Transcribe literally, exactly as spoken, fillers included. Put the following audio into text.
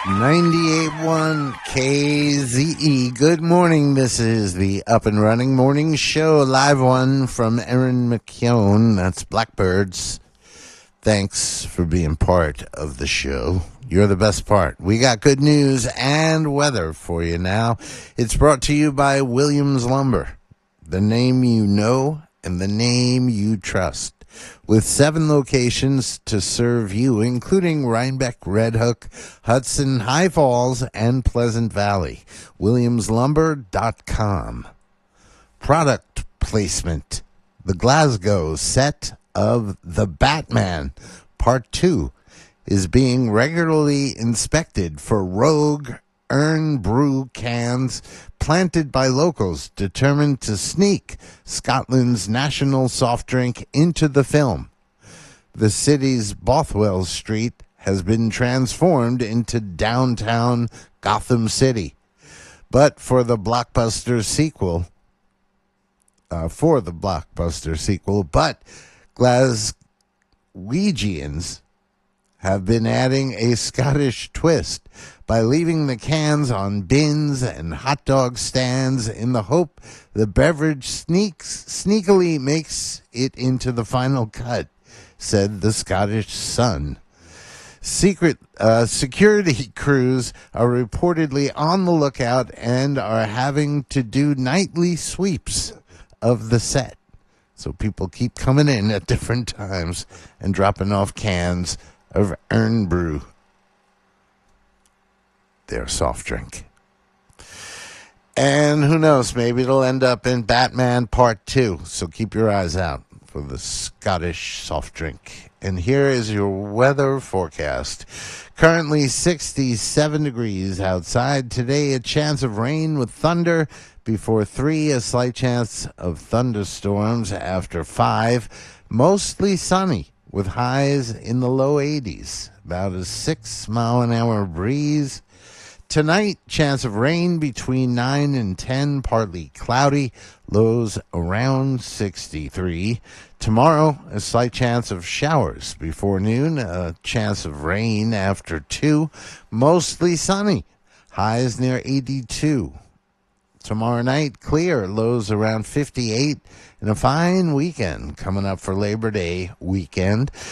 ninety-eight point one K Z E. Good morning. This is the Up and Running Morning Show, live one from Erin McKeown. That's Blackbirds. Thanks for being part of the show. You're the best part. We got good news and weather for you now. It's brought to you by Williams Lumber, the name you know and the name you trust. With seven locations to serve you, including Rhinebeck, Red Hook, Hudson, High Falls, and Pleasant Valley. williams lumber dot com. Product placement. The Glasgow set of The Batman, Part two, is being regularly inspected for rogue Irn-Bru cans planted by locals determined to sneak Scotland's national soft drink into the film. The city's Bothwell Street has been transformed into downtown Gotham City. But for the blockbuster sequel, uh, for the blockbuster sequel, but Glaswegians have been adding a Scottish twist by leaving the cans on bins and hot dog stands in the hope the beverage sneaks sneakily makes it into the final cut, said the Scottish Sun. Secret uh, security crews are reportedly on the lookout and are having to do nightly sweeps of the set. So people keep coming in at different times and dropping off cans of Irn-Bru, their soft drink. And who knows, maybe it'll end up in Batman Part two. So keep your eyes out for the Scottish soft drink. And here is your weather forecast. Currently sixty-seven degrees outside. Today, a chance of rain with thunder. Before three, a slight chance of thunderstorms after five. Mostly sunny with highs in the low eighties. About a six mile an hour breeze. Tonight, chance of rain between nine and ten, partly cloudy, lows around sixty-three. Tomorrow, a slight chance of showers before noon, a chance of rain after two, mostly sunny, highs near eighty-two. Tomorrow night, clear, lows around fifty-eight, and a fine weekend coming up for Labor Day weekend.